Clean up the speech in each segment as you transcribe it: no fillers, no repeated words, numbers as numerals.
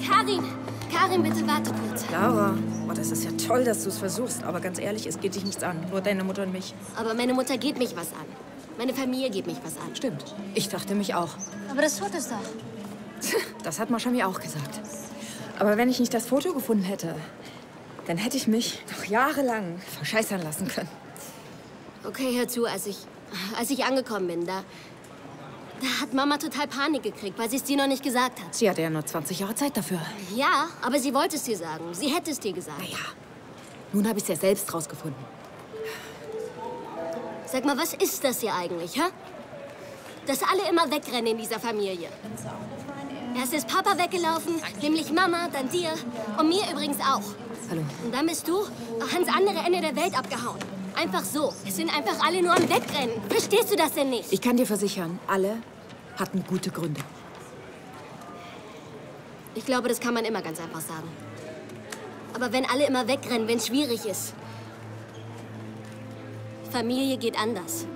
Karin! Karin, bitte warte kurz. Laura, oh, das ist ja toll, dass du es versuchst. Aber ganz ehrlich, es geht dich nichts an. Nur deine Mutter und mich. Aber meine Mutter geht mich was an. Meine Familie geht mich was an. Stimmt. Ich dachte mich auch. Aber das tut es doch. Das hat Mascha mir auch gesagt. Aber wenn ich nicht das Foto gefunden hätte, dann hätte ich mich noch jahrelang verscheißern lassen können. Okay, hör zu, als ich angekommen bin, da hat Mama total Panik gekriegt, weil sie es dir noch nicht gesagt hat. Sie hatte ja nur 20 Jahre Zeit dafür. Ja, aber sie wollte es dir sagen. Sie hätte es dir gesagt. Naja, nun habe ich es ja selbst rausgefunden. Sag mal, was ist das hier eigentlich, hä? Dass alle immer wegrennen in dieser Familie. Erst ist Papa weggelaufen, nämlich Mama, dann dir und mir übrigens auch. Hallo. Und dann bist du ans andere Ende der Welt abgehauen. Einfach so. Es sind einfach alle nur am Wegrennen. Verstehst du das denn nicht? Ich kann dir versichern, alle hatten gute Gründe. Ich glaube, das kann man immer ganz einfach sagen. Aber wenn alle immer wegrennen, wenn es schwierig ist. Familie geht anders.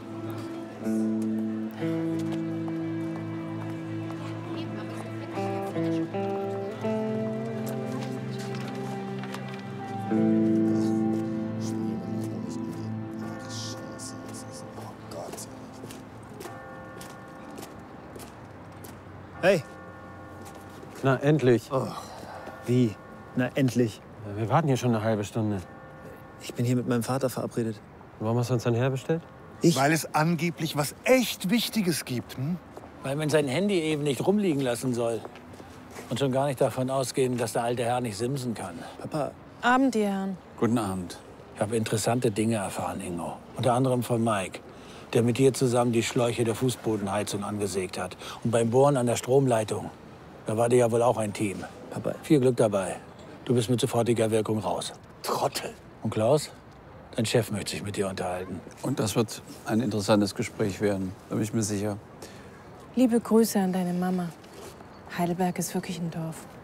Hey. Na, endlich. Oh. Wie? Na, endlich. Wir warten hier schon eine halbe Stunde. Ich bin hier mit meinem Vater verabredet. Warum hast du uns dann herbestellt? Weil es angeblich was echt Wichtiges gibt. Hm? Weil man sein Handy eben nicht rumliegen lassen soll. Und schon gar nicht davon ausgehen, dass der alte Herr nicht simsen kann. Papa. Abend, ihr Herren. Guten Abend. Ich habe interessante Dinge erfahren, Ingo. Unter anderem von Mike, der mit dir zusammen die Schläuche der Fußbodenheizung angesägt hat. Und beim Bohren an der Stromleitung, da war dir ja wohl auch ein Team. Papa. Viel Glück dabei. Du bist mit sofortiger Wirkung raus. Trottel. Und Klaus? Dein Chef möchte sich mit dir unterhalten. Und das wird ein interessantes Gespräch werden, da bin ich mir sicher. Liebe Grüße an deine Mama. Heidelberg ist wirklich ein Dorf.